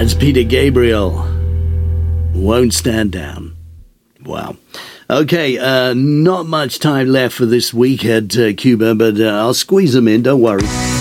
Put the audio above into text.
That's Peter Gabriel. Won't Stand Down. Wow. Okay, not much time left for this week at Cuba, but I'll squeeze them in, don't worry.